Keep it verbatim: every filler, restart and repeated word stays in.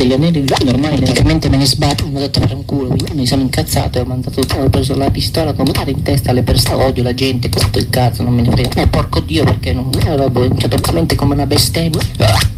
degli anelli normali, ovviamente me ne sbatto, mi ho detto fanculo, mi sono incazzato e ho mandato, ho preso la pistola come in testa alle persone, odio la gente, tutto il cazzo, non me ne frega, e porco Dio perché non, eh, roba, cioè, totalmente come una bestemmia.